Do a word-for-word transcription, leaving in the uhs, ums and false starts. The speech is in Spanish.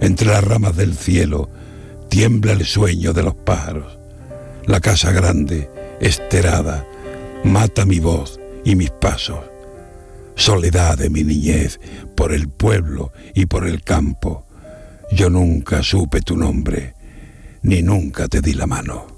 Entre las ramas del cielo tiembla el sueño de los pájaros. La casa grande, esterada, mata mi voz y mis pasos. Soledad de mi niñez, por el pueblo y por el campo. Yo nunca supe tu nombre, ni nunca te di la mano.